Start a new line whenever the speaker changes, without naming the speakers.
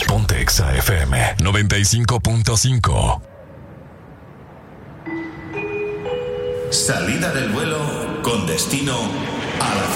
Ponte Exa FM 95.5.
Salida del vuelo con destino a la